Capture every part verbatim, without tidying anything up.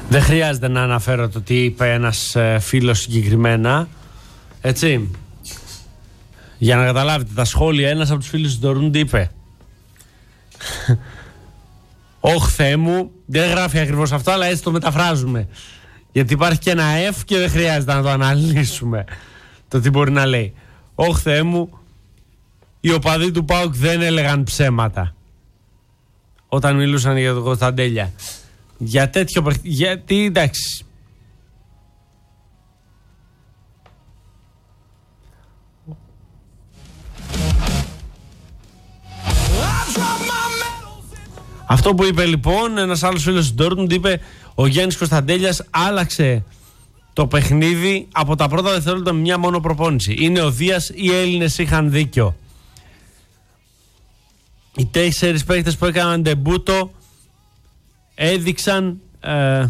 Δεν χρειάζεται να αναφέρω το τι είπε ένας ε, φίλος συγκεκριμένα. Έτσι. Για να καταλάβετε τα σχόλια, ένας από τους φίλους του Ντορούντι είπε: «Ωχ Θεέ μου», δεν γράφει ακριβώς αυτό, αλλά έτσι το μεταφράζουμε. Γιατί υπάρχει και ένα F και δεν χρειάζεται να το αναλύσουμε το τι μπορεί να λέει. «Ωχ Θεέ μου, οι οπαδοί του ΠΑΟΚ δεν έλεγαν ψέματα» όταν μιλούσαν για τον Κωνσταντέλια. Για τέτοιο. Γιατί εντάξει. Αυτό που είπε λοιπόν ένας άλλος φίλος του Ντόρτμουντ, είπε ο Γιάννης Κωνσταντέλιας άλλαξε το παιχνίδι από τα πρώτα δευτερόλεπτα με μια μόνο προπόνηση. Είναι ο Δίας, οι Έλληνες είχαν δίκιο. Οι τέσσερις παίκτες που έκαναν ντεμπούτο έδειξαν ε,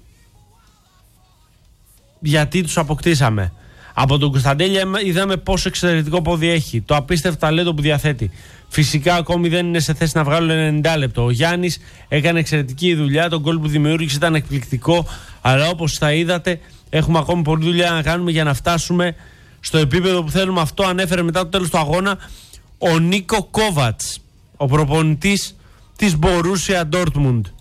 γιατί τους αποκτήσαμε. Από τον Κωνσταντέλια είδαμε πόσο εξαιρετικό πόδι έχει, το απίστευτο ταλέντο που διαθέτει. Φυσικά ακόμη δεν είναι σε θέση να βγάλουν ενενήντα λεπτό. Ο Γιάννης έκανε εξαιρετική δουλειά, τον γκολ που δημιούργησε ήταν εκπληκτικό, αλλά όπως θα είδατε έχουμε ακόμη πολλή δουλειά να κάνουμε για να φτάσουμε στο επίπεδο που θέλουμε. Αυτό ανέφερε μετά το τέλος του αγώνα ο Νίκο Κόβατς, ο προπονητής της Μπορούσια Ντόρτμουντ.